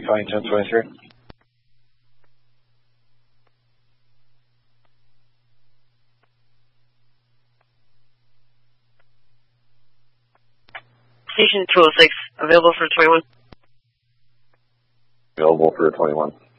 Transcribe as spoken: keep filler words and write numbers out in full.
nine calling ten twenty-three. Station two oh six, available for twenty-one. Available for twenty-one.